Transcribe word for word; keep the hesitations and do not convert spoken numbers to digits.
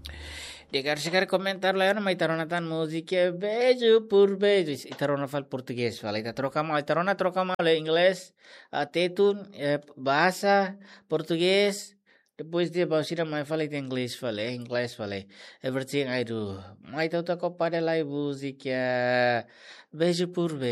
De quero chegar a comentar lá, mas Itarona tá música beijo por beijo. Itarona fala português, fala. Ita troca mal, Itarona troca mal inglês, até tu, eh, bahasa, português. Depois dia bausira mais falei de inglês, falei, inglês, falei. Everything I do. Mas eu tô com para lá música beijo por beijo.